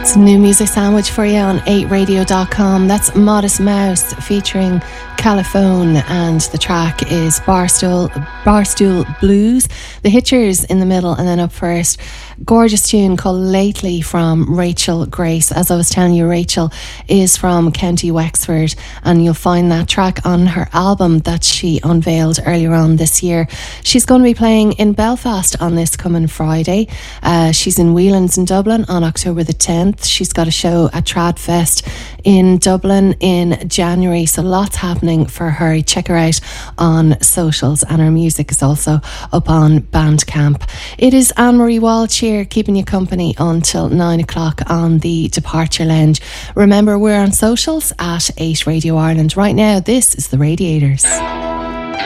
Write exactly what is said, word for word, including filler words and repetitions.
New music sandwich for you on eight radio dot com. That's Modest Mouse featuring Caliphone, and the track is Barstool Barstool Blues. The Hitchers in the middle, and then up first, gorgeous tune called Lately from Rachel Grace. As I was telling you, Rachel is from County Wexford, and you'll find that track on her album that she unveiled earlier on this year. She's going to be playing in Belfast on this coming Friday. Uh, she's in Whelan's in Dublin on October the tenth. She's got a show at Tradfest in Dublin in January, so lots happening for her. Check her out on socials, and her music is also up on Bandcamp. It is Anne-Marie Walsh here, keeping you company until nine o'clock on the Departure Lounge. Remember, we're on socials at eight Radio Ireland. Right now, this is The Radiators.